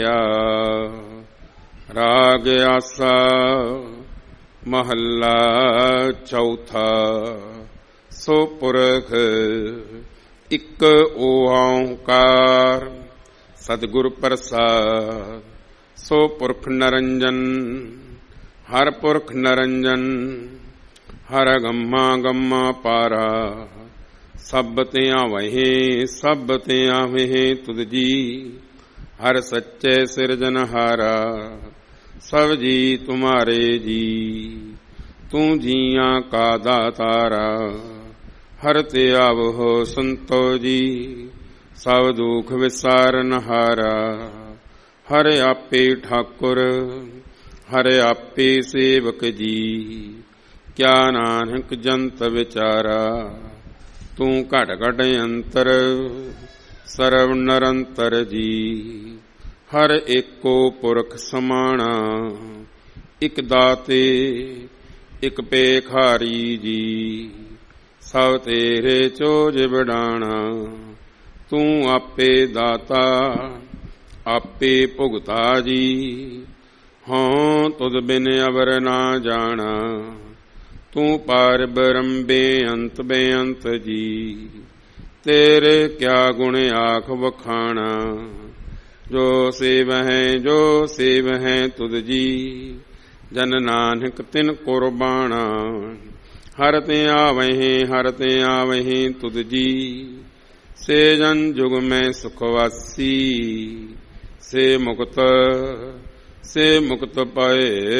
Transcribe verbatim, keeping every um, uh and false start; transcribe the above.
ਰਾਗ ਆਸਾ ਮਹੱਲਾ ਚੌਥਾ। ਸੋ ਪੁਰਖ ਇੱਕ ਓੰਕਾਰ ਸਤਿਗੁਰ ਪ੍ਰਸਾਦ। ਸੋ ਪੁਰਖ ਨਿਰੰਜਨ ਹਰ ਪੁਰਖ ਨਿਰੰਜਨ ਹਰ ਗੰਮਾ ਗੰਮਾ ਪਾਰਾ। ਸਭ ਤੇ ਆਵਹਿ ਸਭ ਤੇ ਆਵਹਿ ਤੁਧ ਜੀ ਹਰ ਸੱਚੇ ਸਿਰਜਨਹਾਰਾ। ਸਭ ਜੀ ਤੁਮਾਰੇ ਜੀ ਤੂੰ ਜੀਆਂ ਕਾ ਦਾਤਾਰਾ। ਹਰ ਤੇ ਆਵਹੁ ਸੰਤੋ ਜੀ ਸਭ ਦੁਖ ਵਿਸਾਰਨਹਾਰਾ। ਹਰ ਆਪੇ ਠਾਕੁਰ ਹਰ ਆਪੇ ਸੇਵਕ ਜੀ ਕਿਆ ਨਾਨਕ ਜੰਤ ਵਿਚਾਰਾ। ਤੂੰ ਘਟ ਘਟ ਅੰਤਰ ਸਰਵ ਨਿਰੰਤਰ ਜੀ ਹਰ ਏਕੋ ਪੁਰਖ ਸਮਾਣਾ। ਇਕ ਦਾਤੇ ਇਕ ਭੇਖਾਰੀ ਜੀ ਸਭ ਤੇਰੇ ਚੋਜ ਵਡਾਣਾ। ਤੂੰ ਆਪੇ ਦਾਤਾ ਆਪੇ ਭੁਗਤਾ ਜੀ ਹਾਂ ਤੁਧ ਬਿਨ ਅਵਰ ਨਾ ਜਾਣਾ। ਤੂੰ ਪਾਰ ਬ੍ਰਹਮ ਬੇਅੰਤ ਬੇਅੰਤ ਜੀ ਤੇਰੇ ਕਿਆ ਗੁਣ ਆਖ ਵਖਾਣਾ। ਜੋ ਸੇਵ ਹੈ ਜੋ ਸੇਵ ਹੈ ਤੁਧ ਜੀ ਜਨ ਨਾਨਕ ਤਿਨ ਕੁਰਬਾਣਾ। ਹਰ ਤੇ ਆਵਹਿ ਹਰ ਤੇ ਆਵਹਿ ਤੁਧ ਜੀ ਸੇ ਜਨ ਜੁਗ ਮੈਂ ਸੁਖਵਾਸੀ। ਸੇ ਮੁਕਤ ਸੇ ਮੁਕਤ ਪਾਏ